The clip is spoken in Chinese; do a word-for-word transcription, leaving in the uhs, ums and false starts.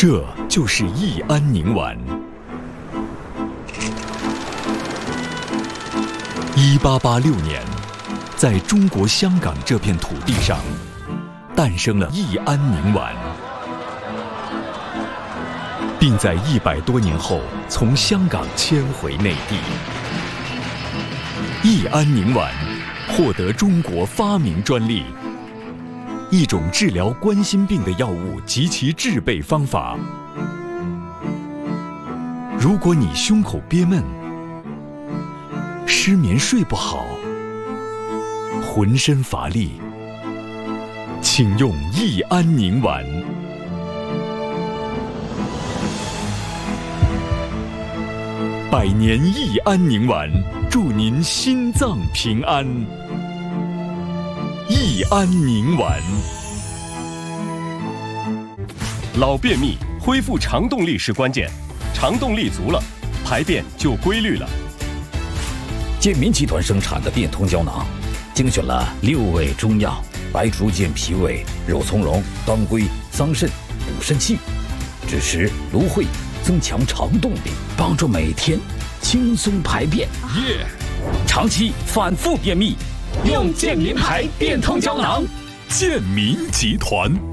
这就是益安宁丸。一八八六年，在中国香港这片土地上，诞生了益安宁丸，并在一百多年后从香港迁回内地。益安宁丸获得中国发明专利，一种治疗冠心病的药物及其制备方法。如果你胸口憋闷、失眠睡不好、浑身乏力，请用益安宁丸。百年益安宁丸，祝您心脏平安。益安宁丸。 老便秘，恢复肠动力是关键，肠动力足了，排便就规律了。 健民集团生产的变通胶囊，精选了六味中药，白术健脾胃、肉苁蓉、当归、桑葚，补肾气，支持芦荟，增强肠动力，帮助每天轻松排便。 耶！ 长期反复便秘，用健民牌变通胶囊。 健民集团。